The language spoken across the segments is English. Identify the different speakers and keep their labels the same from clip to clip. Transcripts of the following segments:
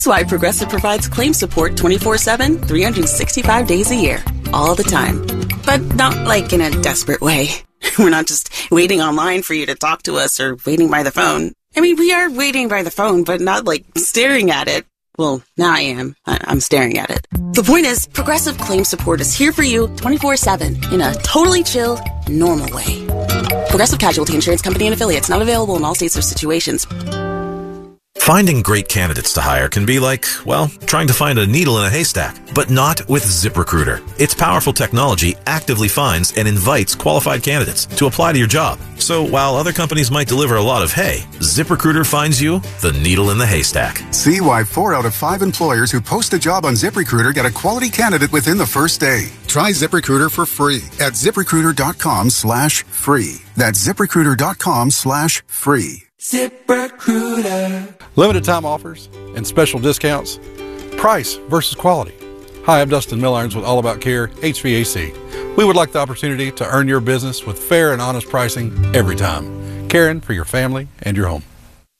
Speaker 1: That's why Progressive provides claim support 24/7, 365 days a year, all the time. But not like in a desperate way. We're not just waiting online for you to talk to us or waiting by the phone. I mean, we are waiting by the phone, but not like staring at it. Well, now I am. I'm staring at it. The point is, Progressive Claim Support is here for you 24/7 in a totally chill, normal way. Progressive Casualty Insurance Company and Affiliates, not available in all states or situations.
Speaker 2: Finding great candidates to hire can be like, well, trying to find a needle in a haystack, but not with ZipRecruiter. Its powerful technology actively finds and invites qualified candidates to apply to your job. So while other companies might deliver a lot of hay, ZipRecruiter finds you the needle in the haystack.
Speaker 3: See why 4 out of 5 employers who post a job on ZipRecruiter get a quality candidate within the first day. Try ZipRecruiter for free at ZipRecruiter.com/free. That's ZipRecruiter.com/free.
Speaker 4: ZipRecruiter. Limited time offers and special discounts. Price versus quality. Hi, I'm Dustin Millarns with All About Care HVAC. We would like the opportunity to earn your business with fair and honest pricing every time. Caring for your family and your home.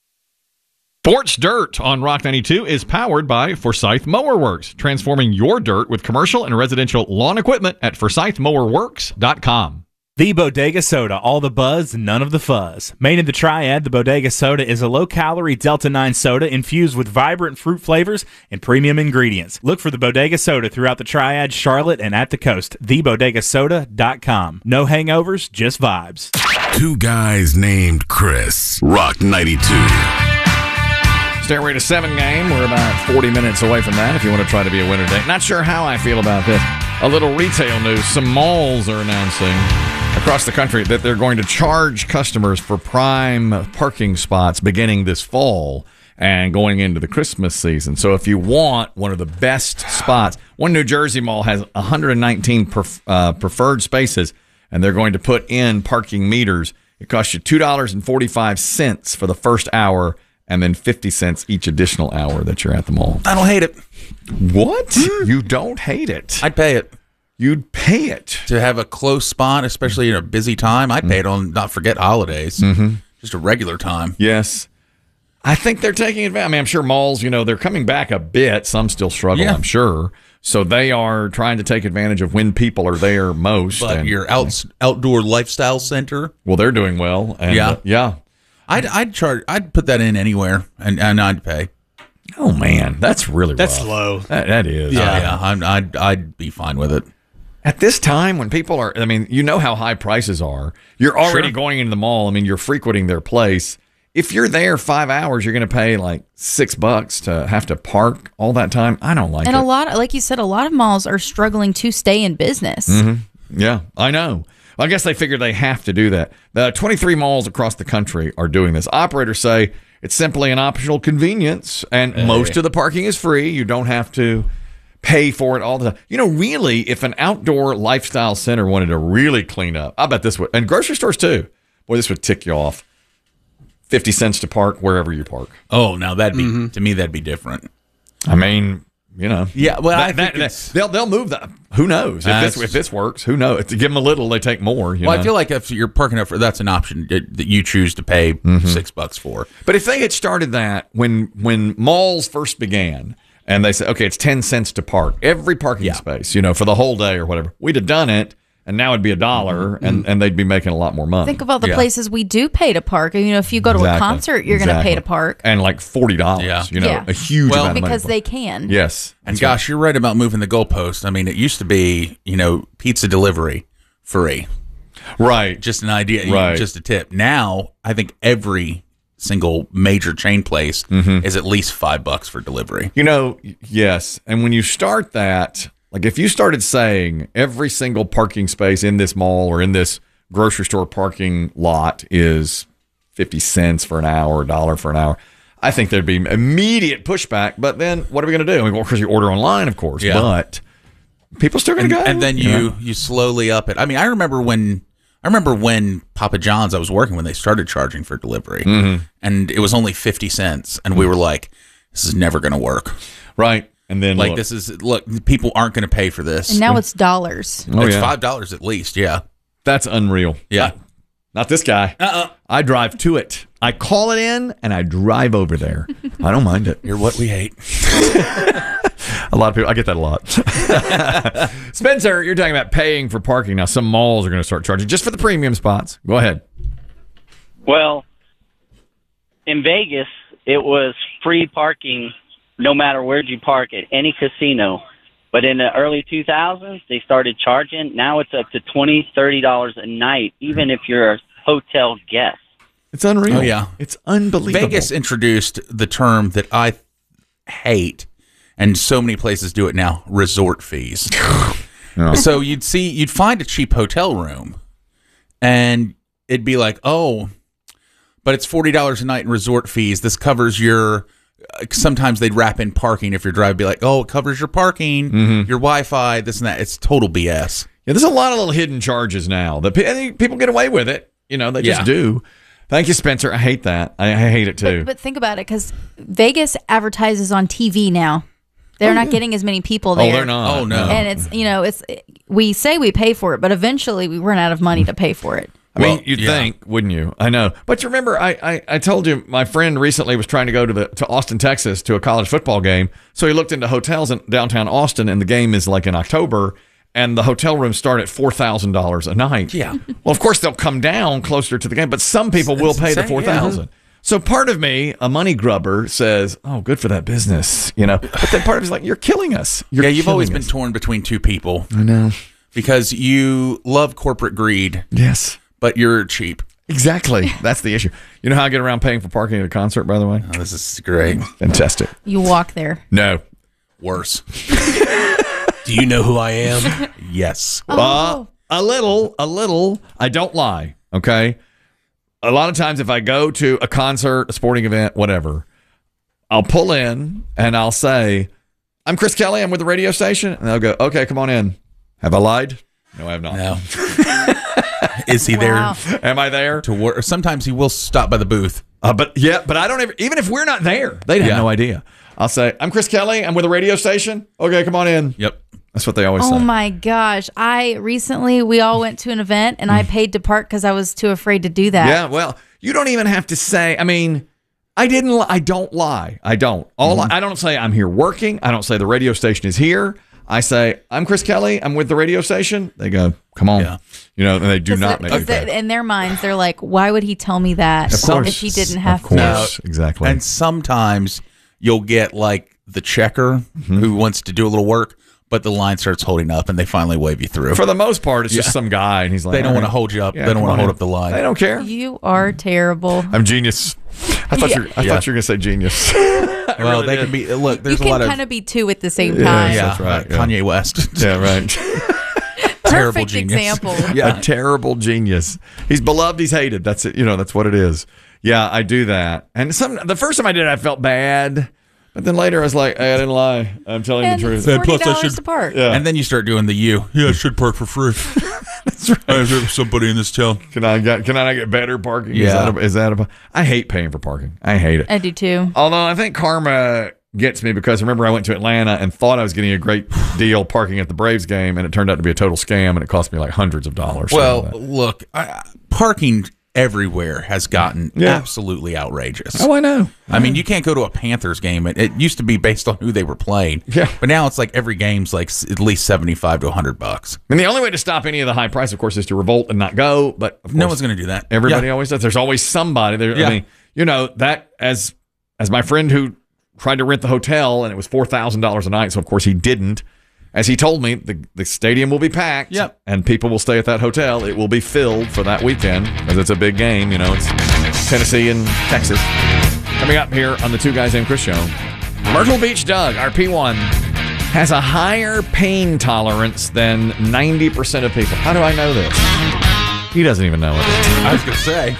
Speaker 5: Sports Dirt on Rock 92 is powered by Forsyth Mower Works, transforming your dirt with commercial and residential lawn equipment at ForsythMowerWorks.com.
Speaker 6: The Bodega Soda, all the buzz, none of the fuzz. Made in the Triad, the Bodega Soda is a low-calorie Delta-9 soda infused with vibrant fruit flavors and premium ingredients. Look for the Bodega Soda throughout the Triad, Charlotte, and at the coast. TheBodegaSoda.com. No hangovers, just vibes.
Speaker 7: Two guys named Chris. Rock 92.
Speaker 5: Stairway to 7 game. We're about 40 minutes away from that if you want to try to be a winner today. Not sure how I feel about this. A little retail news. Some malls are announcing across the country that they're going to charge customers for prime parking spots beginning this fall and going into the Christmas season. So if you want one of the best spots, one New Jersey mall has 119 preferred spaces, and they're going to put in parking meters. It costs you $2.45 for the first hour, and then 50 cents each additional hour that you're at the mall.
Speaker 8: I don't hate it.
Speaker 5: What? You don't hate it?
Speaker 8: I'd pay it.
Speaker 5: You'd pay it.
Speaker 8: To have a close spot, especially in a busy time. I'd pay it on, not forget holidays. Just a regular time.
Speaker 5: Yes. I think they're taking advantage. I mean, I'm sure malls, they're coming back a bit. Some still struggle, I'm sure. So they are trying to take advantage of when people are there most.
Speaker 8: But your outdoor lifestyle center.
Speaker 5: Well, they're doing well. And, yeah.
Speaker 8: I'd put that in anywhere, and I'd pay.
Speaker 5: Oh man, that's really
Speaker 9: that's
Speaker 5: rough.
Speaker 9: low.
Speaker 5: That is.
Speaker 8: I'd be fine with it.
Speaker 5: At this time, when people are, you know how high prices are. You're already going into the mall. You're frequenting their place. If you're there 5 hours, you're going to pay like $6 to have to park all that time. I don't like it.
Speaker 10: And a lot, like you said, a lot of malls are struggling to stay in business.
Speaker 5: Yeah, I know. I guess they figure they have to do that. 23 malls across the country are doing this. Operators say it's simply an optional convenience, and most of the parking is free. You don't have to pay for it all the time. Really, if an outdoor lifestyle center wanted to really clean up, I bet this would, and grocery stores too. Boy, this would tick you off. 50 cents to park wherever you park.
Speaker 8: Oh, now that'd be to me that'd be different.
Speaker 5: Yeah, well, I think they'll move that. Who knows if this works? Who knows? To give them a little, they take more.
Speaker 8: I feel like if you're parking up that's an option that you choose to pay $6 for.
Speaker 5: But if they had started that when malls first began, and they said, okay, it's 10 cents to park every parking space, for the whole day or whatever, we'd have done it. And now it'd be $1, and they'd be making a lot more money.
Speaker 10: Think of all the places we do pay to park. If you go to a concert, you're going to pay to park.
Speaker 5: And like $40, a huge amount of money.
Speaker 10: Because they can.
Speaker 5: Yes.
Speaker 8: And gosh, you're right about moving the goalpost. It used to be, pizza delivery free.
Speaker 5: Right.
Speaker 8: Just an idea, just a tip. Now, I think every single major chain place is at least $5 for delivery.
Speaker 5: Yes. And when you start that... Like if you started saying every single parking space in this mall or in this grocery store parking lot is 50 cents for an hour, $1 for an hour, I think there'd be immediate pushback. But then what are we going to do? Of course, you order online, of course, but people still going to go.
Speaker 8: And then you slowly up it. I remember when Papa John's, I was working when they started charging for delivery, and it was only 50 cents, and we were like, this is never going to work.
Speaker 5: Right. And then
Speaker 8: people aren't going to pay for this.
Speaker 10: And now it's dollars.
Speaker 8: It's $5 at least. Yeah.
Speaker 5: That's unreal.
Speaker 8: Yeah.
Speaker 5: Not this guy. I drive to it. I call it in and I drive over there. I don't mind it.
Speaker 8: You're what we hate.
Speaker 5: A lot of people, I get that a lot. Spencer, you're talking about paying for parking. Now, some malls are going to start charging just for the premium spots. Go ahead.
Speaker 9: Well, in Vegas, it was free parking no matter where you park at any casino. But in the early 2000s, they started charging. Now it's up to $20, $30 a night, even if you're a hotel guest.
Speaker 5: It's unreal.
Speaker 8: Oh, yeah.
Speaker 5: It's unbelievable.
Speaker 8: Vegas introduced the term that I hate, and so many places do it now, resort fees.
Speaker 5: No.
Speaker 8: So you'd find a cheap hotel room, and it'd be like, oh, but it's $40 a night in resort fees. This covers your... Sometimes they'd wrap in parking if you're driving. Be like, oh, it covers your parking, your Wi-Fi, this and that. It's total BS.
Speaker 5: Yeah, there's a lot of little hidden charges now that people get away with it. You know, they just do. Thank you, Spencer. I hate that. I hate it too.
Speaker 10: But think about it, because Vegas advertises on TV now. They're not getting as many people there.
Speaker 5: Oh, they're not.
Speaker 8: Oh, no.
Speaker 10: And it's we say we pay for it, but eventually we run out of money to pay for it.
Speaker 5: I mean, you'd think, wouldn't you? I know. But you remember, I told you my friend recently was trying to go to Austin, Texas to a college football game. So he looked into hotels in downtown Austin, and the game is like in October, and the hotel rooms start at $4,000 a night.
Speaker 8: Yeah.
Speaker 5: Well, of course, they'll come down closer to the game, but some people will pay the $4,000. Yeah. So part of me, a money grubber, says, oh, good for that business, you know. But then part of me is like, you're killing us.
Speaker 8: You've always been torn between two people.
Speaker 5: I know.
Speaker 8: Because you love corporate greed.
Speaker 5: Yes.
Speaker 8: But you're cheap.
Speaker 5: Exactly. That's the issue. You know how I get around paying for parking at a concert, by the way?
Speaker 8: Oh, this is great.
Speaker 5: Fantastic.
Speaker 10: You walk there.
Speaker 5: No.
Speaker 8: Worse.
Speaker 11: Do you know who I am?
Speaker 8: Yes.
Speaker 10: Oh.
Speaker 5: A little. I don't lie, okay? A lot of times if I go to a concert, a sporting event, whatever, I'll pull in and I'll say, I'm Chris Kelly. I'm with the radio station. And they'll go, okay, come on in. Have I lied? No, I have not.
Speaker 8: No. Is he there?
Speaker 5: Am I there?
Speaker 8: To work? Sometimes he will stop by the booth.
Speaker 5: But I don't even if we're not there, they'd have no idea. I'll say, I'm Chris Kelly. I'm with a radio station. Okay, come on in.
Speaker 8: Yep.
Speaker 5: That's what they always say.
Speaker 10: Oh my gosh. We all went to an event and I paid to park because I was too afraid to do that.
Speaker 5: Yeah, well, you don't even have to say, I mean, I don't lie. I don't. I don't say I'm here working. I don't say the radio station is here. I say, I'm Chris Kelly. I'm with the radio station. They go, come on. Yeah. You know, and they do not make it.
Speaker 10: In their minds, they're like, why would he tell me that if he didn't have to?
Speaker 5: Of course, exactly.
Speaker 8: And sometimes you'll get like the checker who wants to do a little work, but the line starts holding up and they finally wave you through.
Speaker 5: For the most part, it's just some guy and he's like,
Speaker 8: they don't want to hold you up.
Speaker 5: Yeah,
Speaker 8: they don't want to hold up the line.
Speaker 5: They don't care.
Speaker 10: You are terrible.
Speaker 5: I'm genius. I thought you were going to say genius.
Speaker 8: Well, they can be. Look, there's a lot of.
Speaker 10: You can kind of be two at the same time.
Speaker 5: Yeah, that's right.
Speaker 8: Kanye West.
Speaker 5: Yeah, right.
Speaker 8: Terrible
Speaker 10: Perfect
Speaker 8: genius.
Speaker 10: example.
Speaker 5: Yeah, a terrible genius. He's beloved. He's hated. That's it. You know, that's what it is. Yeah, I do that. And the first time I did it, I felt bad. But then later I was like, hey, I didn't lie. I'm telling you the truth.
Speaker 10: And plus, I should park.
Speaker 5: Yeah.
Speaker 8: And then you start doing the you. Yeah, I should park for free.
Speaker 5: That's right.
Speaker 8: There's somebody in this town.
Speaker 5: Can I not get better parking?
Speaker 8: Yeah.
Speaker 5: Is that I hate paying for parking. I hate it.
Speaker 10: I do too.
Speaker 5: Although I think karma gets me because remember I went to Atlanta and thought I was getting a great deal parking at the Braves game, and it turned out to be a total scam, and it cost me like hundreds of dollars.
Speaker 8: Well, look, parking everywhere has gotten absolutely outrageous.
Speaker 5: Oh, I know.
Speaker 8: I mean, you can't go to a Panthers game. It used to be based on who they were playing.
Speaker 5: Yeah.
Speaker 8: But now it's like every game's like at least $75 to $100.
Speaker 5: And the only way to stop any of the high price, of course, is to revolt and not go. But of course,
Speaker 8: no one's going to do that.
Speaker 5: Everybody always does. There's always somebody there.
Speaker 8: Yeah.
Speaker 5: I mean, you know, that as my friend who tried to rent the hotel and it was $4,000 a night. So of course he didn't. As he told me, the stadium will be packed, and people will stay at that hotel. It will be filled for that weekend because it's a big game. You know, it's Tennessee and Texas. Coming up here on the Two Guys Named Chris show, Myrtle Beach Doug, our P1, has a higher pain tolerance than 90% of people. How do I know this? He doesn't even know it.
Speaker 8: I was going to say.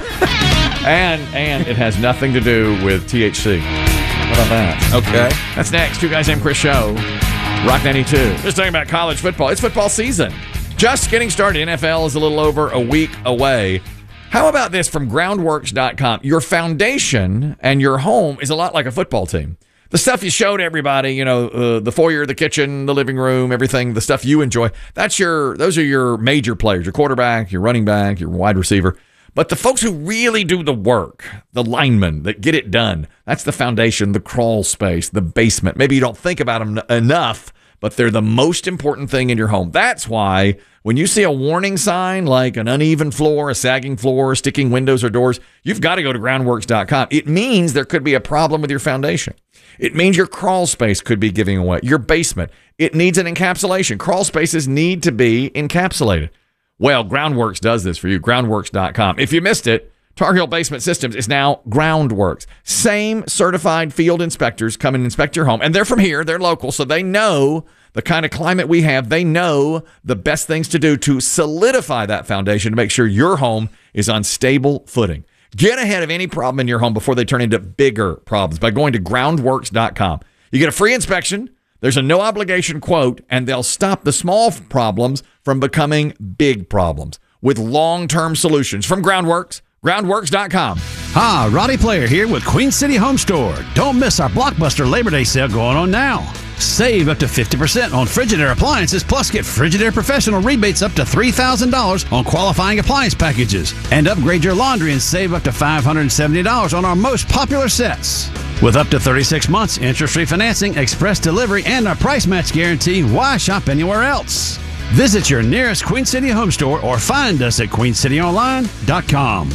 Speaker 5: And it has nothing to do with THC. How about that?
Speaker 8: Okay.
Speaker 5: That's next. Two Guys Named Chris show. Rock 92. Just talking about college football. It's football season. Just getting started. NFL is a little over a week away. How about this from groundworks.com? Your foundation and your home is a lot like a football team. The stuff you showed everybody, you know, the foyer, the kitchen, the living room, everything, the stuff you enjoy, those are your major players, your quarterback, your running back, your wide receiver. But the folks who really do the work, the linemen that get it done, that's the foundation, the crawl space, the basement. Maybe you don't think about them enough, but they're the most important thing in your home. That's why when you see a warning sign like an uneven floor, a sagging floor, sticking windows or doors, you've got to go to groundworks.com. It means there could be a problem with your foundation. It means your crawl space could be giving away. Your basement, it needs an encapsulation. Crawl spaces need to be encapsulated. Well, Groundworks does this for you, groundworks.com. If you missed it, Tar Heel Basement Systems is now Groundworks. Same certified field inspectors come and inspect your home. And they're from here. They're local, so they know the kind of climate we have. They know the best things to do to solidify that foundation to make sure your home is on stable footing. Get ahead of any problem in your home before they turn into bigger problems by going to groundworks.com. You get a free inspection. There's a no-obligation quote, and they'll stop the small problems from becoming big problems with long-term solutions. From Groundworks, groundworks.com.
Speaker 12: Hi, Roddy Player here with Queen City Home Store. Don't miss our Blockbuster Labor Day sale going on now. Save up to 50% on Frigidaire appliances, plus get Frigidaire Professional rebates up to $3,000 on qualifying appliance packages. And upgrade your laundry and save up to $570 on our most popular sets. With up to 36 months, interest-free financing, express delivery, and a price match guarantee, why shop anywhere else? Visit your nearest Queen City Home Store or find us at queencityonline.com.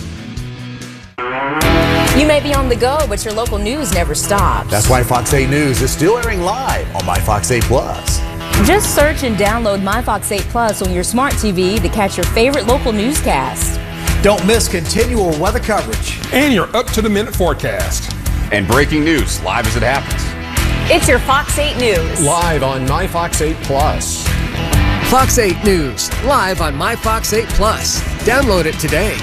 Speaker 13: You may be on the go, but your local news never stops.
Speaker 14: That's why Fox 8 News is still airing live on My Fox 8 Plus.
Speaker 13: Just search and download My Fox 8 Plus on your smart TV to catch your favorite local newscast.
Speaker 14: Don't miss continual weather coverage.
Speaker 15: And your up-to-the-minute forecast.
Speaker 16: And breaking news, live as it happens.
Speaker 13: It's your Fox 8 News.
Speaker 15: Live on My Fox 8 Plus.
Speaker 17: Fox 8 News, live on My Fox 8 Plus. Download it today.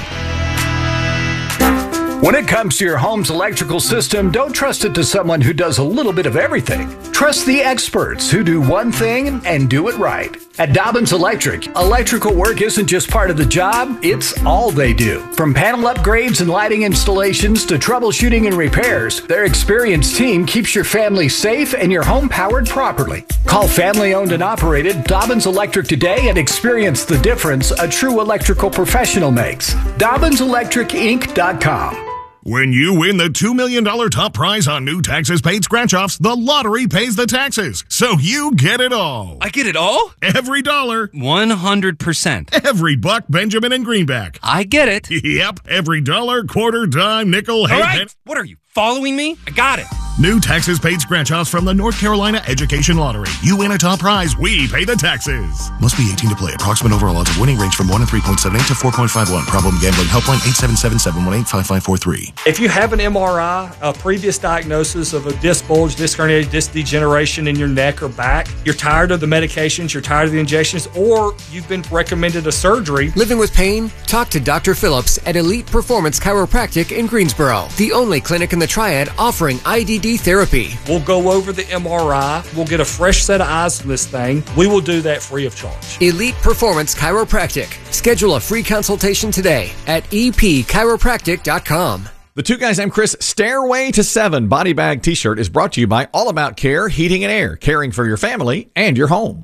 Speaker 18: When it comes to your home's electrical system, don't trust it to someone who does a little bit of everything. Trust the experts who do one thing and do it right. At Dobbins Electric, electrical work isn't just part of the job, it's all they do. From panel upgrades and lighting installations to troubleshooting and repairs, their experienced team keeps your family safe and your home powered properly. Call family-owned and operated Dobbins Electric today and experience the difference a true electrical professional makes. DobbinSelectricInc.com.
Speaker 19: When you win the $2 million top prize on new taxes paid scratch-offs, the lottery pays the taxes, so you get it all.
Speaker 11: I get it all?
Speaker 19: Every dollar.
Speaker 11: 100%.
Speaker 19: Every buck, Benjamin and Greenback.
Speaker 11: I get it.
Speaker 19: Yep. Every dollar, quarter, dime, nickel,
Speaker 11: all right. What are you, following me? I got it.
Speaker 19: New taxes paid scratch-offs from the North Carolina Education Lottery. You win a top prize, we pay the taxes. Must be 18 to play. Approximate overall odds of winning range from 1 in 3.78 to 4.51. Problem gambling. Helpline 877-718-5543.
Speaker 20: If you have an MRI, a previous diagnosis of a disc bulge, disc herniated disc degeneration in your neck or back, you're tired of the medications, you're tired of the injections, or you've been recommended a surgery.
Speaker 17: Living with pain? Talk to Dr. Phillips at Elite Performance Chiropractic in Greensboro, the only clinic in the Triad offering IDD therapy.
Speaker 20: We'll go over the MRI. We'll get a fresh set of eyes on this thing. We will do that free of charge.
Speaker 17: Elite Performance Chiropractic. Schedule a free consultation today at epchiropractic.com.
Speaker 5: The Two Guys Named Chris Stairway to 7 body bag t-shirt is brought to you by All About Care Heating and Air, caring for your family and your home.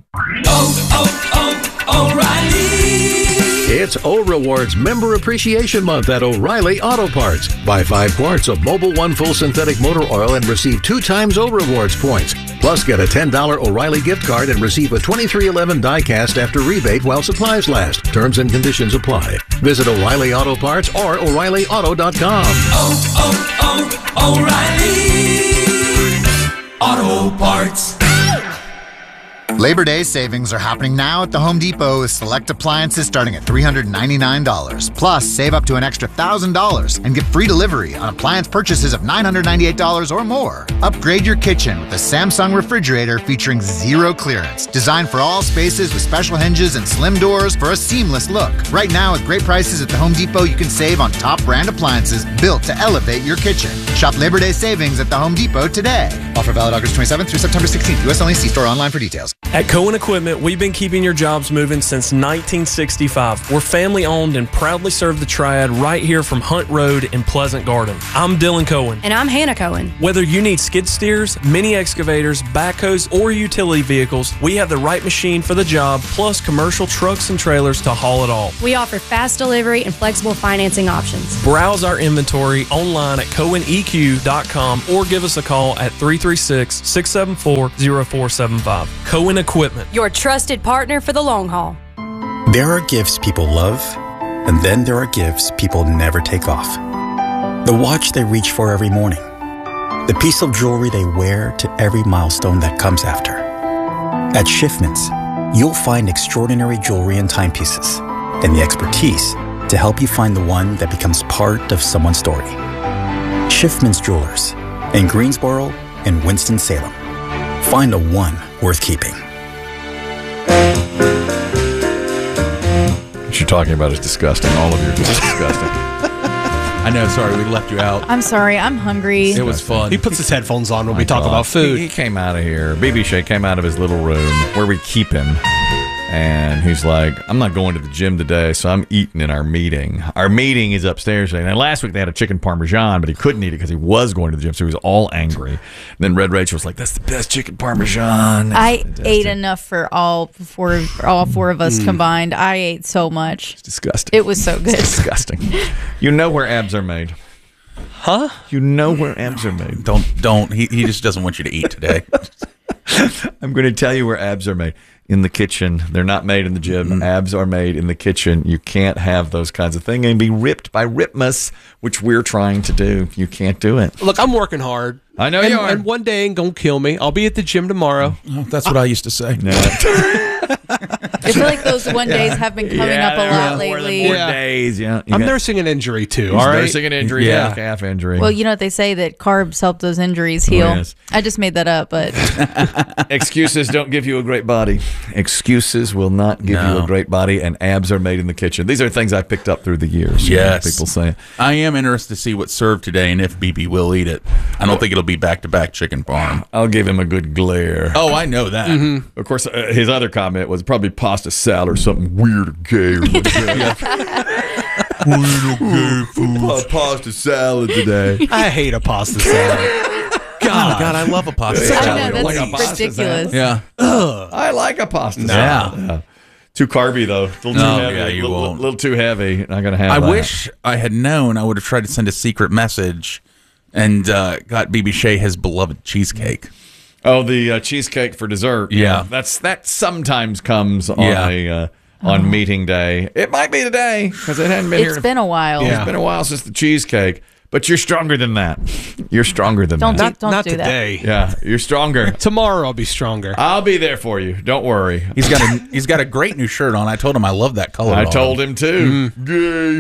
Speaker 12: O'Reilly. It's O-Rewards Member Appreciation Month at O'Reilly Auto Parts. Buy 5 quarts of Mobil 1 Full Synthetic Motor Oil and receive 2 times O-Rewards points. Plus, get a $10 O'Reilly gift card and receive a 2311 die-cast after rebate while supplies last. Terms and conditions apply. Visit O'Reilly Auto Parts or O'ReillyAuto.com.
Speaker 21: O'Reilly Auto Parts.
Speaker 22: Labor Day savings are happening now at the Home Depot with select appliances starting at $399. Plus, save up to an extra $1,000 and get free delivery on appliance purchases of $998 or more. Upgrade your kitchen with a Samsung refrigerator featuring zero clearance. Designed for all spaces with special hinges and slim doors for a seamless look. Right now, with great prices at the Home Depot, you can save on top brand appliances built to elevate your kitchen. Shop Labor Day savings at the Home Depot today. Offer valid August 27th through September 16th. U.S. only. See store online for details.
Speaker 1: At Cohen Equipment, we've been keeping your jobs moving since 1965. We're family owned and proudly serve the Triad right here from Hunt Road in Pleasant Garden. I'm Dylan Cohen.
Speaker 2: And I'm Hannah Cohen.
Speaker 1: Whether you need skid steers, mini excavators, backhoes, or utility vehicles, we have the right machine for the job, plus commercial trucks and trailers to haul it all.
Speaker 2: We offer fast delivery and flexible financing options.
Speaker 1: Browse our inventory online at CohenEQ.com or give us a call at 336-674-0475. Cohen Equipment.
Speaker 2: Your trusted partner for the long haul.
Speaker 23: There are gifts people love, and then there are gifts people never take off. The watch they reach for every morning. The piece of jewelry they wear to every milestone that comes after. At Schiffman's, you'll find extraordinary jewelry and timepieces, and the expertise to help you find the one that becomes part of someone's story. Schiffman's Jewelers in Greensboro and Winston-Salem. Find a one worth keeping.
Speaker 5: What you're talking about is disgusting. All of you are disgusting.
Speaker 8: I know, sorry, we left you out.
Speaker 10: I'm sorry, I'm hungry.
Speaker 8: It was fun.
Speaker 24: He puts his headphones on when we talk about food.
Speaker 5: He came out of here. BB Shea came out of his little room where we keep him. And he's like, I'm not going to the gym today, so I'm eating in our meeting. Our meeting is upstairs today. Now, last week they had a chicken parmesan, but he couldn't eat it because he was going to the gym, so he was all angry. And then Red Rachel was like, that's the best chicken parmesan.
Speaker 10: I ate enough for all four of us combined. I ate so much.
Speaker 5: It's disgusting.
Speaker 10: It was so good.
Speaker 5: It's disgusting. You know where abs are made.
Speaker 24: Huh?
Speaker 5: You know where abs are made.
Speaker 8: Don't. He just doesn't want you to eat today.
Speaker 5: I'm going to tell you where abs are made. In the kitchen. They're not made in the gym. Mm-hmm. Abs are made in the kitchen. You can't have those kinds of things and be ripped by Ripmas, which we're trying to do. You can't do it.
Speaker 24: Look, I'm working hard.
Speaker 5: I know you are.
Speaker 24: And one day ain't going to kill me. I'll be at the gym tomorrow.
Speaker 8: Oh, that's what I used to say.
Speaker 5: No.
Speaker 10: I feel like those one days have been coming up a lot lately.
Speaker 5: More days, yeah.
Speaker 24: I'm nursing an injury too.
Speaker 5: He's
Speaker 24: all right,
Speaker 5: nursing an injury, yeah, calf injury.
Speaker 10: Well, you know what they say, that carbs help those injuries heal.
Speaker 5: yes.
Speaker 10: I just made that up, but
Speaker 5: Excuses don't give you a great body. Excuses will not give you a great body, and abs are made in the kitchen. These are things I picked up through the years.
Speaker 8: Yes.
Speaker 5: People say.
Speaker 8: I am interested to see what's served today and if BB will eat it. I don't think it'll be back-to-back chicken parm.
Speaker 5: I'll give him a good glare.
Speaker 8: Oh, I know that.
Speaker 5: Mm-hmm. Of course, his other comment was probably pasta salad or something weird or gay or pasta salad today.
Speaker 24: I hate a pasta salad.
Speaker 8: God, I love a pasta salad.
Speaker 10: I know, that's
Speaker 5: like
Speaker 10: ridiculous.
Speaker 8: Yeah.
Speaker 5: I like a pasta salad. Yeah. Too carby, though. A little too heavy.
Speaker 8: Yeah, you won't.
Speaker 5: A little too heavy. Not going to have
Speaker 8: I
Speaker 5: that.
Speaker 8: wish I had known. I would have tried to send a secret message and got BB Shea his beloved cheesecake.
Speaker 5: Oh, the cheesecake for dessert.
Speaker 8: Yeah.
Speaker 5: That sometimes comes on on meeting day. It might be today because it hadn't been here.
Speaker 10: It's been a while.
Speaker 5: It's been a while since the cheesecake. But you're stronger than that. You're stronger than that.
Speaker 10: Don't
Speaker 24: not
Speaker 10: do
Speaker 24: today.
Speaker 5: Yeah, you're stronger.
Speaker 24: Tomorrow I'll be stronger.
Speaker 5: I'll be there for you. Don't worry.
Speaker 8: He's got a great new shirt on. I told him I love that color.
Speaker 5: I told him too. Gay.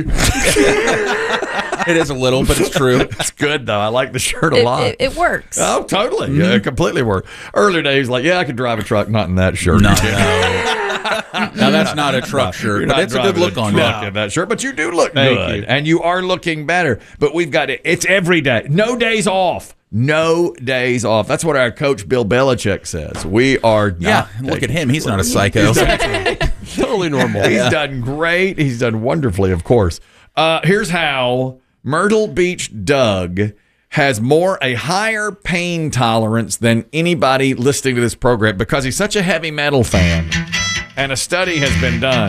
Speaker 8: It is a little, but it's true.
Speaker 5: It's good though. I like the shirt a lot.
Speaker 10: It works.
Speaker 5: Oh, totally. Yeah, it completely worked. Earlier days, like, I could drive a truck, not in that shirt.
Speaker 8: No. Now that's not a truck shirt, but it's a good look on you.
Speaker 5: In that shirt, but you do look
Speaker 24: Thank
Speaker 5: good,
Speaker 24: you.
Speaker 5: and you are looking better. But we've got it. It's every day, no days off. No days off. That's what our coach Bill Belichick says. We are not.
Speaker 8: Yeah, look at him. He's not a psycho.
Speaker 24: Totally normal.
Speaker 5: He's done great. He's done wonderfully, of course. Here's how Myrtle Beach Doug has a higher pain tolerance than anybody listening to this program because he's such a heavy metal fan. And a study has been done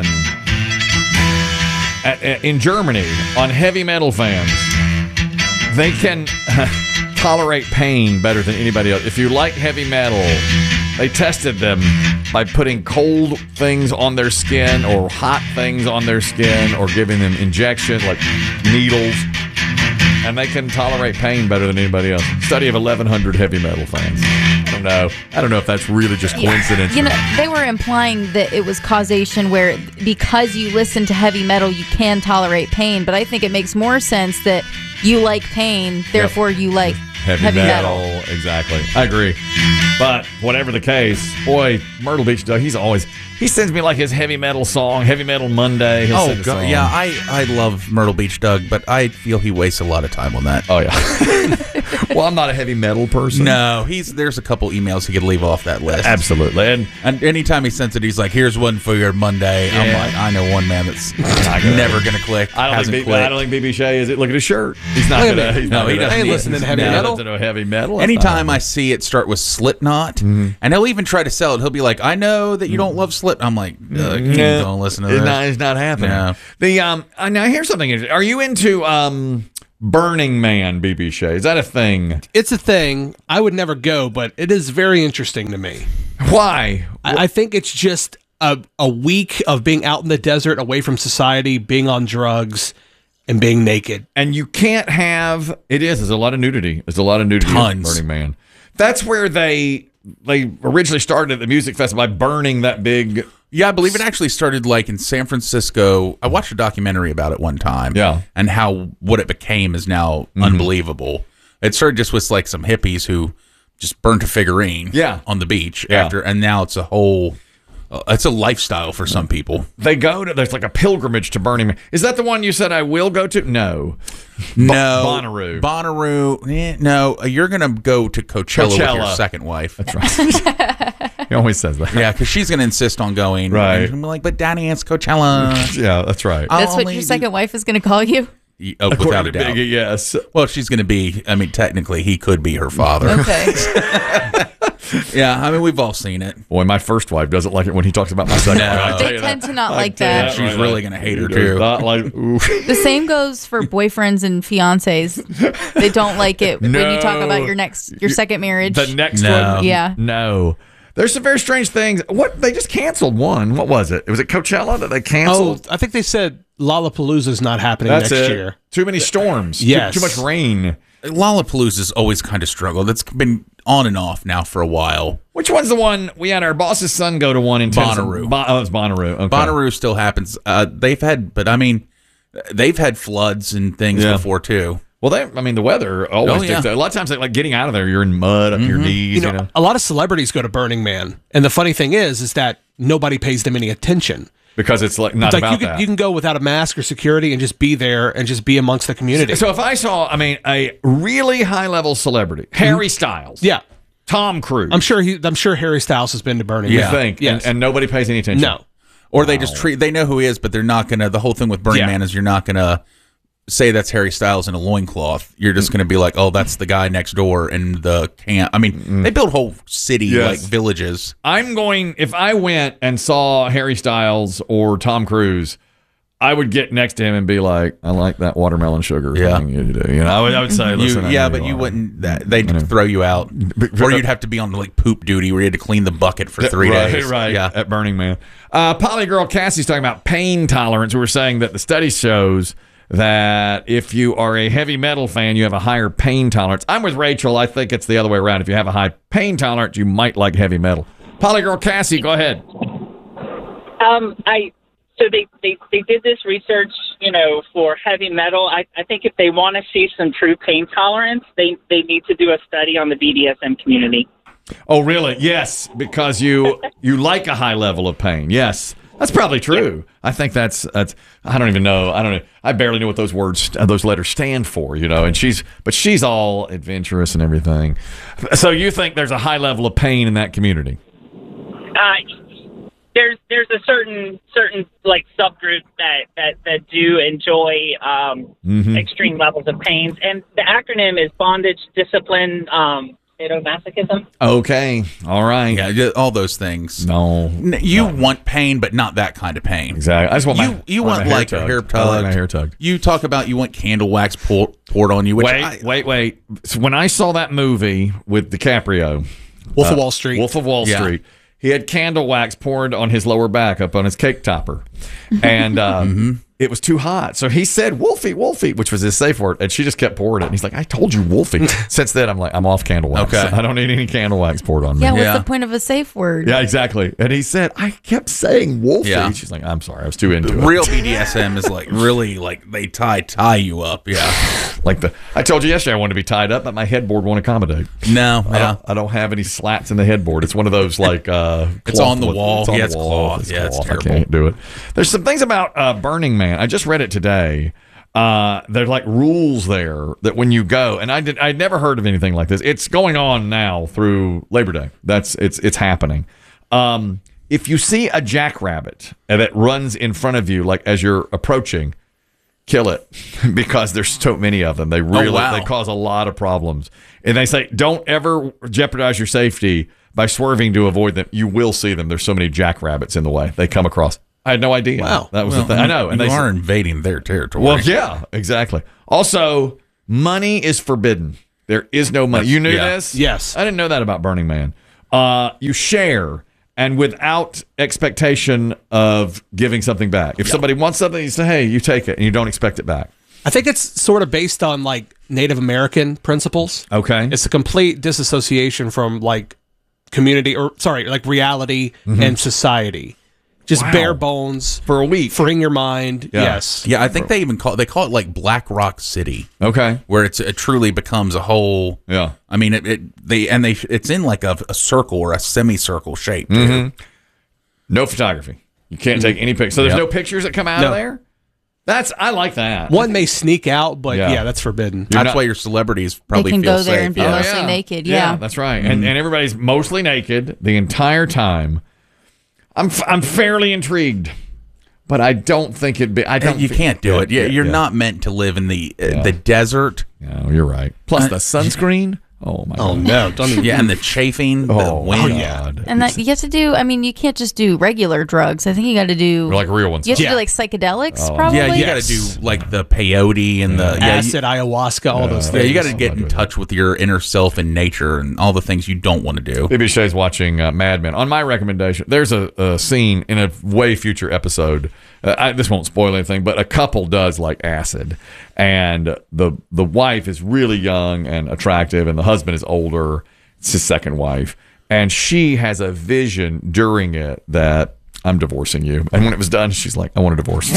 Speaker 5: in Germany on heavy metal fans. They can tolerate pain better than anybody else. If you like heavy metal, they tested them by putting cold things on their skin or hot things on their skin or giving them injections like needles. And they can tolerate pain better than anybody else. Study of 1,100 heavy metal fans. I don't know if that's really just coincidence.
Speaker 10: You know, they were implying that it was causation where because you listen to heavy metal, you can tolerate pain. But I think it makes more sense that you like pain, therefore you like heavy metal.
Speaker 5: Exactly. I agree. But whatever the case, boy, Myrtle Beach Doug, he sends me like his heavy metal song, Heavy Metal Monday. He'll send a
Speaker 8: God,
Speaker 5: song.
Speaker 8: yeah, I love Myrtle Beach Doug, but I feel he wastes a lot of time on that.
Speaker 5: Oh, yeah. Well, I'm not a heavy metal person.
Speaker 8: No, there's a couple emails he could leave off that list.
Speaker 5: Absolutely.
Speaker 8: And anytime he sends it, he's like, here's one for your Monday.
Speaker 5: Yeah.
Speaker 8: I'm like, I know one man that's never going to click.
Speaker 5: I don't think BB Shea is it. Look at his shirt. He's not going to.
Speaker 8: He doesn't.
Speaker 24: I ain't listening to heavy metal.
Speaker 5: He doesn't know heavy metal.
Speaker 8: Anytime I see it start with Slipknot, and he'll even try to sell it, he'll be like, I know that you don't love Slip. I'm like, don't listen to this.
Speaker 5: It's not happening.
Speaker 8: No.
Speaker 5: Now here's something interesting. Are you into Burning Man, BB Shea? Is that a thing?
Speaker 24: It's a thing. I would never go, but it is very interesting to me.
Speaker 5: Why?
Speaker 24: I think it's just a week of being out in the desert, away from society, being on drugs, and being naked.
Speaker 5: And you can't have... There's a lot of nudity. There's a lot of nudity in Burning Man. That's where they originally started at the music festival by burning that big...
Speaker 8: Yeah, I believe it actually started like in San Francisco. I watched a documentary about it one time.
Speaker 5: Yeah.
Speaker 8: And how what it became is now unbelievable. It started just with like some hippies who just burnt a figurine on the beach after, and now it's a whole... it's a lifestyle for some people.
Speaker 5: They go to... There's like a pilgrimage to Burning Man. Is that the one you said I will go to? No. Bonnaroo.
Speaker 8: Bonnaroo. No, you're going to go to Coachella with your second wife.
Speaker 5: That's right. He always says that.
Speaker 8: Yeah, because she's going to insist on going.
Speaker 5: Right.
Speaker 8: And be like, but Daddy, it's Coachella.
Speaker 5: Yeah, that's right.
Speaker 10: That's what your second wife is going to call you?
Speaker 8: Oh, without a doubt.
Speaker 5: Biggie, yes.
Speaker 8: Well, she's going to be... I mean, technically, he could be her father.
Speaker 10: Okay.
Speaker 8: Yeah, I mean, we've all seen it.
Speaker 5: Boy, my first wife doesn't like it when he talks about my second wife.
Speaker 10: They tend to not like that.
Speaker 8: She's really going to hate her, too.
Speaker 5: Not like,
Speaker 10: the same goes for boyfriends and fiancés. They don't like it when you talk about your second marriage.
Speaker 5: The next one?
Speaker 10: Yeah.
Speaker 5: No. There's some very strange things. They just canceled one. What was it? Was it Coachella that they canceled?
Speaker 24: Oh, I think they said Lollapalooza's not happening next year.
Speaker 5: Too many storms.
Speaker 24: Yes.
Speaker 5: Too much rain.
Speaker 8: Lollapalooza's always kind of struggled. It's been on and off now for a while.
Speaker 5: Which one's the one we had our boss's son go to one in
Speaker 8: Bonnaroo.
Speaker 5: It's Bonnaroo. Okay.
Speaker 8: Bonnaroo still happens. They've had floods and things before too.
Speaker 5: Well, the weather always dictates. A lot of times, like getting out of there, you're in mud up your knees. You know,
Speaker 24: a lot of celebrities go to Burning Man, and the funny thing is that nobody pays them any attention.
Speaker 5: Because it's like not about that.
Speaker 24: You can go without a mask or security and just be there and just be amongst the community.
Speaker 5: So if I saw, a really high level celebrity, Harry Styles, Tom Cruise,
Speaker 24: I'm sure Harry Styles has been to Burning Man.
Speaker 5: You think?
Speaker 24: Yes.
Speaker 5: And nobody pays any attention.
Speaker 24: No.
Speaker 8: Or they they know who he is, but they're not gonna. The whole thing with Burning Man is you're not gonna say that's Harry Styles in a loincloth. You're just going to be like, oh, that's the guy next door in the camp. I mean, they build whole city, like villages.
Speaker 5: If I went and saw Harry Styles or Tom Cruise, I would get next to him and be like, I like that watermelon sugar thing you do. You know, I would say, listen.
Speaker 8: But you wouldn't, they'd throw you out. Or you'd have to be on like poop duty where you had to clean the bucket for 3 days.
Speaker 5: Right, at Burning Man. Polygirl Cassie's talking about pain tolerance. We were saying that the study shows that if you are a heavy metal fan, you have a higher pain tolerance. I'm with Rachel. I think it's the other way around. If you have a high pain tolerance, you might like heavy metal. Polygirl Cassie, go ahead.
Speaker 3: So they did this research, for heavy metal. I think if they want to see some true pain tolerance, they need to do a study on the BDSM community.
Speaker 5: Oh, really? Yes, because you like a high level of pain. Yes. That's probably true. I think that's. I don't even know. I barely know what those letters stand for. And she's all adventurous and everything. So you think there's a high level of pain in that community?
Speaker 3: There's a certain like subgroup that do enjoy extreme levels of pains, and the acronym is bondage, discipline, sadomasochism.
Speaker 5: Okay. All right.
Speaker 8: Yeah, all those things.
Speaker 5: No.
Speaker 8: You want pain, but not that kind of pain.
Speaker 5: Exactly. I just want
Speaker 8: you want like a hair tugged.
Speaker 5: I like my hair tugged.
Speaker 8: You talk about you want candle wax poured on you. Which
Speaker 5: Wait. So when I saw that movie with DiCaprio,
Speaker 24: Wolf of Wall Street.
Speaker 5: He had candle wax poured on his lower back up on his cake topper. And it was too hot. So he said, Wolfie, Wolfie, which was his safe word. And she just kept pouring it. And he's like, I told you, Wolfie. Since then, I'm like, I'm off candle wax.
Speaker 8: Okay.
Speaker 5: I don't need any candle wax poured on me.
Speaker 10: Yeah, what's the point of a safe word?
Speaker 5: Yeah, exactly. And he said, I kept saying Wolfie. Yeah. She's like, I'm sorry. I was too into it.
Speaker 8: Real BDSM is like really like they tie you up. Yeah.
Speaker 5: I told you yesterday I wanted to be tied up, but my headboard won't accommodate.
Speaker 8: No.
Speaker 5: I don't have any slats in the headboard. It's one of those like
Speaker 8: it's on the wall. It's cloth.
Speaker 5: It's cloth. I can't do it. There's some things about Burning Man. I just read it today. there's like rules there that when you go, and I'd never heard of anything like this. It's going on now through Labor Day. It's happening. If you see a jackrabbit that runs in front of you, like as you're approaching, kill it because there's so many of them. They they cause a lot of problems. And they say don't ever jeopardize your safety by swerving to avoid them. You will see them. There's so many jackrabbits in the way they come across. I had no idea.
Speaker 8: Wow,
Speaker 5: that was the thing. I know, and
Speaker 8: you
Speaker 5: they
Speaker 8: are invading their territory.
Speaker 5: Well, yeah, exactly. Also, money is forbidden. There is no money. You knew this?
Speaker 24: Yes.
Speaker 5: I didn't know that about Burning Man. You share. And without expectation of giving something back. If somebody wants something, you say, hey, you take it, and you don't expect it back.
Speaker 24: I think it's sort of based on like Native American principles.
Speaker 5: Okay.
Speaker 24: It's a complete disassociation from like reality and society. Just bare bones
Speaker 5: for a week,
Speaker 24: freeing your mind.
Speaker 5: Yeah.
Speaker 24: Yes,
Speaker 8: yeah. I think they call it like Black Rock City.
Speaker 5: Okay,
Speaker 8: where it truly becomes a whole.
Speaker 5: Yeah,
Speaker 8: I mean it's in like a circle or a semicircle shape.
Speaker 5: No photography. You can't take any pictures. So there's no pictures that come out of there. I like that.
Speaker 24: One may sneak out, but yeah that's forbidden.
Speaker 8: That's why your celebrities probably
Speaker 10: they can
Speaker 8: feel
Speaker 10: go there
Speaker 8: safe.
Speaker 10: and be mostly naked. Yeah,
Speaker 5: that's right. And everybody's mostly naked the entire time. I'm fairly intrigued, but I don't think it'd be.
Speaker 8: You can't do it. You're not meant to live in the desert.
Speaker 5: No, you're right. Plus the sunscreen. Oh my God.
Speaker 24: No! Don't even.
Speaker 8: Yeah, and the chafing. The wind.
Speaker 5: God.
Speaker 10: And that you have to do. I mean, you can't just do regular drugs. I think you got to do
Speaker 5: like real ones.
Speaker 10: You have to do like psychedelics, probably.
Speaker 8: Yeah, you got to do like the peyote and the
Speaker 24: acid, ayahuasca, all those things.
Speaker 8: Yeah, you got to get in touch with your inner self and nature and all the things you don't want to do.
Speaker 5: BB Shay's watching Mad Men. On my recommendation, there's a scene in a way future episode. This won't spoil anything, but a couple does like acid, and the wife is really young and attractive, and the husband is older. It's his second wife, and she has a vision during it that I'm divorcing you. And when it was done, she's like, I want a divorce.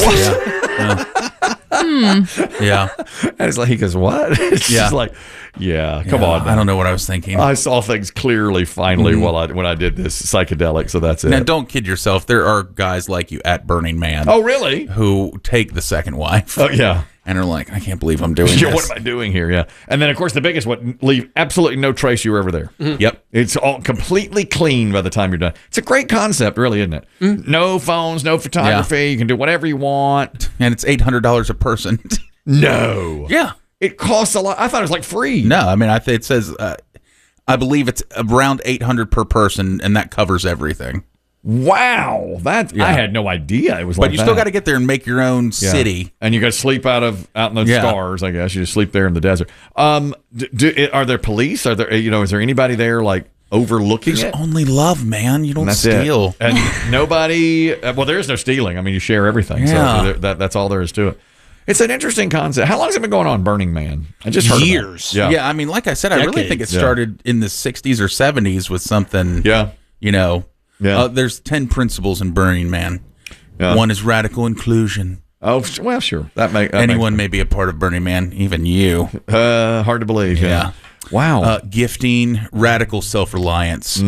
Speaker 8: Yeah.
Speaker 5: And it's like, he goes, what? She's like, come on.
Speaker 8: I don't know what I was thinking.
Speaker 5: I saw things clearly finally when I did this psychedelic, so that's it.
Speaker 8: Now, don't kid yourself. There are guys like you at Burning Man.
Speaker 5: Oh, really?
Speaker 8: Who take the second wife.
Speaker 5: Oh, yeah.
Speaker 8: And are like, I can't believe I'm doing this.
Speaker 5: What am I doing here? Yeah. And then, of course, the biggest one, leave absolutely no trace you were ever there.
Speaker 8: Yep.
Speaker 5: It's all completely clean by the time you're done. It's a great concept, really, isn't it? No phones, no photography. Yeah. You can do whatever you want.
Speaker 8: And it's $800 a person.
Speaker 5: No.
Speaker 8: Yeah.
Speaker 5: It costs a lot. I thought it was like free.
Speaker 8: No, I mean, it says, I believe it's around $800 per person, and that covers everything.
Speaker 5: Wow, I had no idea it was like that.
Speaker 8: But you still got to get there and make your own city,
Speaker 5: and you got to sleep out in the stars. I guess you just sleep there in the desert. Are there police? Are there is there anybody there like overlooking
Speaker 8: There's
Speaker 5: it?
Speaker 8: only love, man. You don't steal,
Speaker 5: and nobody. Well, there is no stealing. I mean, you share everything.
Speaker 8: Yeah.
Speaker 5: So that's all there is to it. It's an interesting concept. How long has it been going on, Burning Man? I just heard
Speaker 24: years.
Speaker 5: Yeah,
Speaker 8: I mean, like I said, I really think it started in the 60s or 70s with something.
Speaker 5: Yeah,
Speaker 8: there's 10 principles in Burning Man. Yeah. One is radical inclusion.
Speaker 5: Oh, well, sure.
Speaker 8: Anyone may be a part of Burning Man, even you.
Speaker 5: Hard to believe. Yeah. Wow.
Speaker 8: Gifting, radical self-reliance.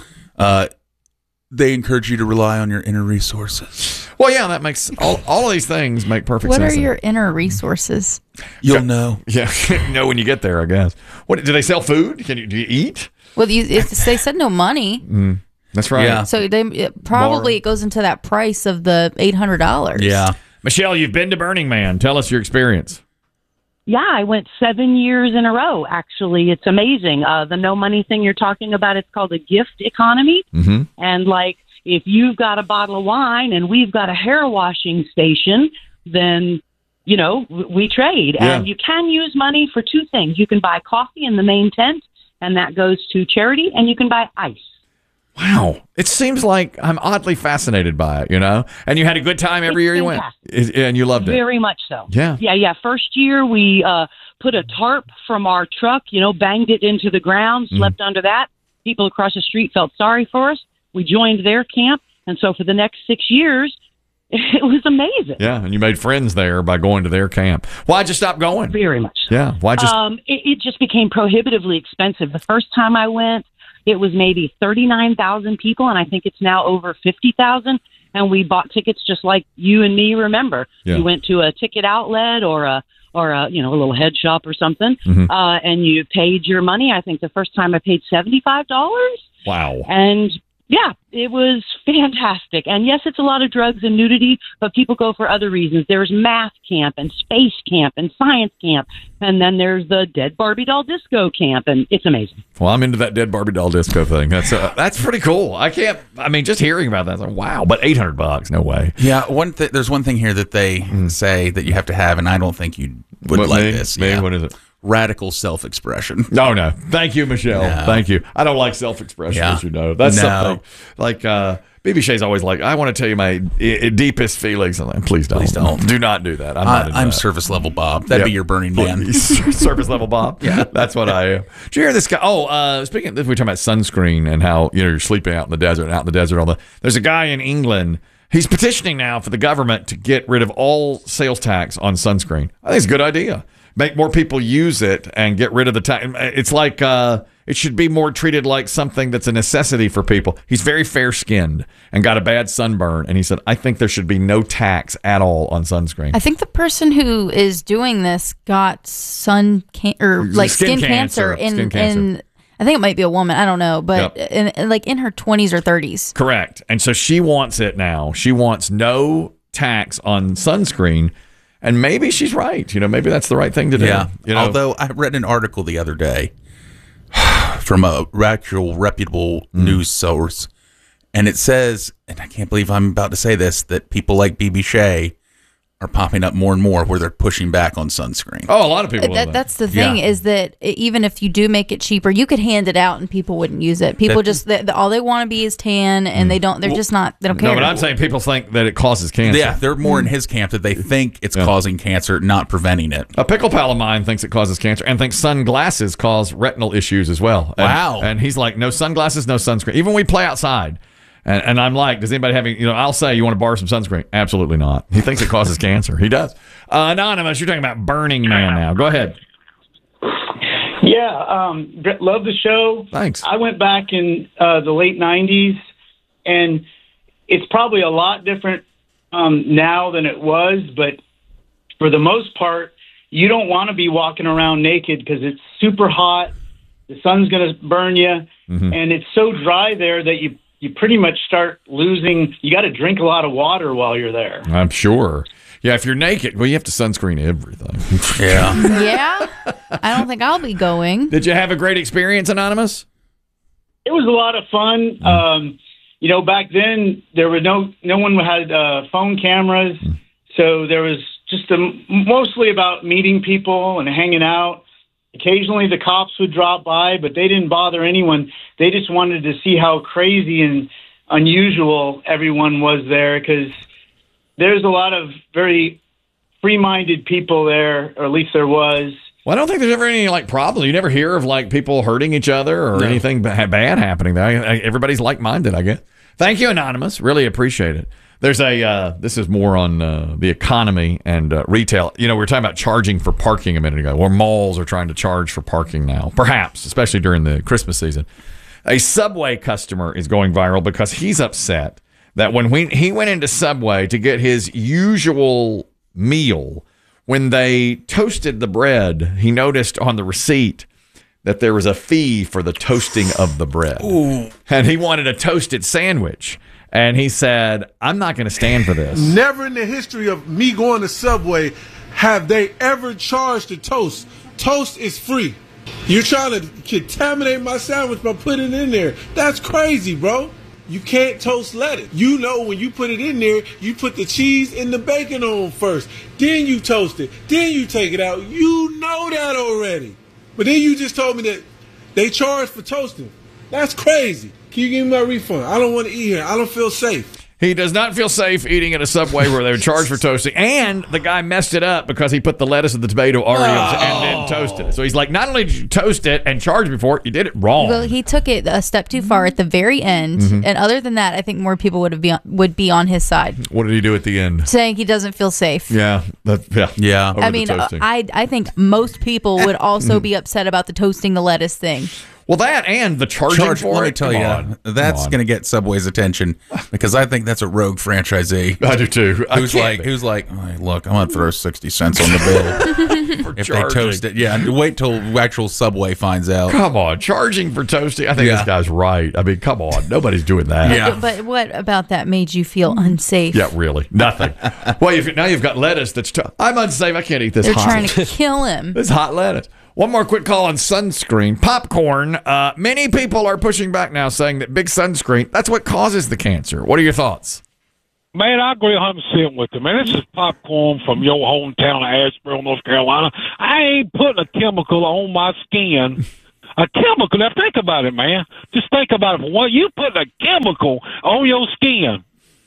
Speaker 8: They encourage you to rely on your inner resources.
Speaker 5: Well, yeah, that makes all of these things make perfect sense.
Speaker 10: What are your inner resources?
Speaker 8: You'll know.
Speaker 5: Yeah, know when you get there, I guess. What do they sell food? Do you eat?
Speaker 10: Well, they said no money.
Speaker 5: That's right.
Speaker 10: Yeah. So it goes into that price of the $800.
Speaker 8: Yeah.
Speaker 5: Michelle, you've been to Burning Man. Tell us your experience.
Speaker 4: Yeah, I went 7 years in a row, actually. It's amazing. The no money thing you're talking about, it's called a gift economy. And like, if you've got a bottle of wine and we've got a hair washing station, then, we trade.
Speaker 5: Yeah.
Speaker 4: And you can use money for two things. You can buy coffee in the main tent, and that goes to charity, and you can buy ice.
Speaker 5: Wow. It seems like I'm oddly fascinated by it, And you had a good time every year you went. And you loved it.
Speaker 4: Very much so.
Speaker 5: Yeah.
Speaker 4: Yeah. First year we put a tarp from our truck, banged it into the ground, slept under that. People across the street felt sorry for us. We joined their camp. And so for the next 6 years, it was amazing.
Speaker 5: Yeah. And you made friends there by going to their camp. Why'd you stop going?
Speaker 4: Very much so.
Speaker 5: Yeah. Why just?
Speaker 4: It just became prohibitively expensive. The first time I went, it was maybe 39,000 people, and I think it's now over 50,000. and we bought tickets just like you and me remember.
Speaker 5: Yeah.
Speaker 4: You went to a ticket outlet or a little head shop or something, and you paid your money. I think the first time I paid $75.
Speaker 5: Wow.
Speaker 4: And yeah, it was fantastic. And yes, it's a lot of drugs and nudity, but people go for other reasons. There's math camp and space camp and science camp. And then there's the Dead Barbie Doll Disco camp. And it's amazing.
Speaker 5: Well, I'm into that Dead Barbie Doll Disco thing. That's pretty cool. Just hearing about that, like, wow, but $800, no way.
Speaker 8: Yeah, there's one thing here that they say that you have to have, and I don't think you would this.
Speaker 5: Me? What is it?
Speaker 8: Radical self-expression.
Speaker 5: No. Thank you, Michelle.
Speaker 8: No.
Speaker 5: Thank you. I don't like self-expression, as you know. That's something like BB Shay's always like, I want to tell you my deepest feelings. I'm like, please don't. Do not do that.
Speaker 8: I'm service level Bob. That'd be your Burning Man.
Speaker 5: Service level Bob. Yeah, that's what I am. Did you hear this guy? Speaking of this, we're talking about sunscreen and how you're sleeping out in the desert. There's a guy in England. He's petitioning now for the government to get rid of all sales tax on sunscreen. I think it's a good idea. Make more people use it and get rid of the tax. It's like it should be more treated like something that's a necessity for people. He's very fair-skinned and got a bad sunburn, and he said, I think there should be no tax at all on sunscreen.
Speaker 10: I think the person who is doing this got skin cancer. I think it might be a woman. I don't know, but in her 20s or 30s.
Speaker 5: Correct. And so she wants it now. She wants no tax on sunscreen. And maybe she's right. Maybe that's the right thing to do.
Speaker 8: Yeah. Although I read an article the other day from a reputable news source, and it says, and I can't believe I'm about to say this, that people like BB Shea are popping up more and more where they're pushing back on sunscreen.
Speaker 5: Oh, a lot of people.
Speaker 10: That's the thing is that even if you do make it cheaper, you could hand it out and people wouldn't use it. People all they want to be is tan, and they don't care.
Speaker 5: No, but I'm saying people think that it causes cancer.
Speaker 8: Yeah, they're more in his camp that they think it's causing cancer, not preventing it.
Speaker 5: A pickle pal of mine thinks it causes cancer and thinks sunglasses cause retinal issues as well.
Speaker 8: Wow.
Speaker 5: And he's like, no sunglasses, no sunscreen. Even when we play outside. And I'm like, does anybody have I'll say, you want to borrow some sunscreen? Absolutely not. He thinks it causes cancer. He does. Anonymous, you're talking about Burning Man now. Go ahead.
Speaker 6: Yeah, love the show.
Speaker 5: Thanks.
Speaker 6: I went back in the late 90s, and it's probably a lot different now than it was, but for the most part, you don't want to be walking around naked because it's super hot. The sun's going to burn you, and it's so dry there that you pretty much start losing. You got to drink a lot of water while you're there.
Speaker 5: I'm sure. Yeah, if you're naked, well, you have to sunscreen everything.
Speaker 10: Yeah. I don't think I'll be going.
Speaker 5: Did you have a great experience, Anonymous?
Speaker 6: It was a lot of fun. Back then there was no one had phone cameras, so there was just mostly about meeting people and hanging out. Occasionally the cops would drop by, but they didn't bother anyone. They just wanted to see how crazy and unusual everyone was there, because there's a lot of very free-minded people there, or at least there was.
Speaker 5: Well, I don't think there's ever any problem. You never hear of people hurting each other or anything bad happening there. Everybody's like-minded, I guess. Thank you, Anonymous. Really appreciate it. There's this is more on the economy and retail. We were talking about charging for parking a minute ago, or malls are trying to charge for parking now, perhaps, especially during the Christmas season. A Subway customer is going viral because he's upset that when he went into Subway to get his usual meal, when they toasted the bread, he noticed on the receipt that there was a fee for the toasting of the bread.
Speaker 7: Ooh.
Speaker 5: And he wanted a toasted sandwich. And he said, I'm not going to stand for this.
Speaker 7: Never in the history of me going to Subway have they ever charged a toast. Toast is free. You're trying to contaminate my sandwich by putting it in there. That's crazy, bro. You can't toast lettuce. When you put it in there, you put the cheese and the bacon on first. Then you toast it. Then you take it out. You know that already. But then you just told me that they charge for toasting. That's crazy. Can you give me my refund? I don't want to eat here. I don't feel safe.
Speaker 5: He does not feel safe eating at a Subway where they were charged for toasting. And the guy messed it up because he put the lettuce and the tomato Oreos and then toasted it. So he's like, not only did you toast it and charge me for it, you did it wrong.
Speaker 10: Well, he took it a step too far at the very end. And other than that, I think more people would be on his side.
Speaker 5: What did he do at the end?
Speaker 10: Saying he doesn't feel safe.
Speaker 5: Yeah.
Speaker 10: I mean, I think most people would also be upset about the toasting the lettuce thing.
Speaker 5: Well, that and the charging for
Speaker 8: let me
Speaker 5: it.
Speaker 8: tell you, that's going to get Subway's attention because I think that's a rogue franchisee.
Speaker 5: I do too.
Speaker 8: Who's like, oh, look, I'm going to throw 60 cents on the bill if they toast it. Yeah, and wait till actual Subway finds out.
Speaker 5: Come on, charging for toasting. I think this guy's right. I mean, come on, nobody's doing that.
Speaker 10: Yeah. But what about that made you feel unsafe?
Speaker 5: Yeah, really, nothing. Well, now you've got lettuce that's. I'm unsafe. I can't eat this.
Speaker 10: They're
Speaker 5: hot.
Speaker 10: trying to kill him.
Speaker 5: This hot lettuce. One more quick call on sunscreen. Popcorn. Many people are pushing back now, saying that big sunscreen, that's what causes the cancer. What are your thoughts?
Speaker 9: Man, I agree 100% with you, man. This is popcorn from your hometown of Asheboro, North Carolina. I ain't putting a chemical on my skin. A chemical. Now, think about it, man. Just think about it. What you put a chemical on your skin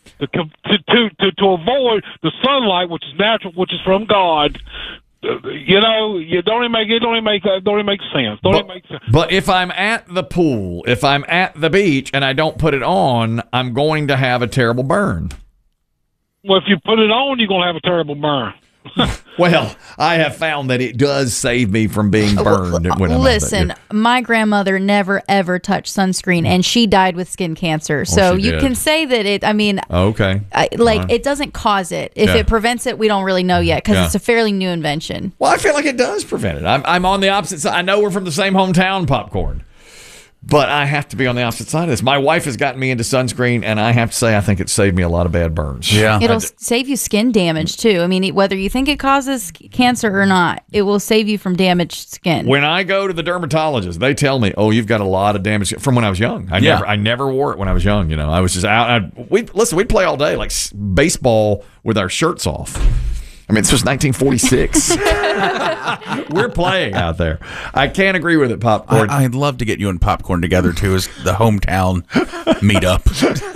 Speaker 9: to avoid the sunlight, which is natural, which is from God. You know, it don't even make sense.
Speaker 5: But if I'm at the pool, if I'm at the beach, and I don't put it on, I'm going to have a terrible burn.
Speaker 9: Well, if you put it on, you're going to have a terrible burn.
Speaker 5: Well, I have found that it does save me from being burned. When I'm
Speaker 10: Listen, my grandmother never, ever touched sunscreen, and she died with skin cancer. So you can say that it, I mean,
Speaker 5: okay,
Speaker 10: it doesn't cause it. If it prevents it, we don't really know yet because it's a fairly new invention.
Speaker 5: Well, I feel like it does prevent it. I'm on the opposite side. I know we're from the same hometown, Popcorn. But I have to be on the opposite side of this. My wife has gotten me into sunscreen, and I have to say I think it saved me a lot of bad burns.
Speaker 8: Yeah,
Speaker 10: it'll save you skin damage, too. I mean, whether you think it causes cancer or not, it will save you from damaged skin.
Speaker 5: When I go to the dermatologist, they tell me, oh, you've got a lot of damage from when I was young. I never wore it when I was young. You know, I was just out. We'd play all day, like baseball with our shirts off. I mean, this was 1946. We're playing out there. I can't agree with it, Popcorn.
Speaker 8: I'd love to get you and Popcorn together, too, as the hometown meetup.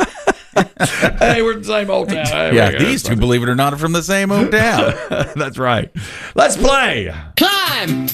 Speaker 5: Hey, we're the same hometown. Hey,
Speaker 8: these two, believe it or not, are from the same hometown.
Speaker 5: That's right. Let's play.
Speaker 21: Climb!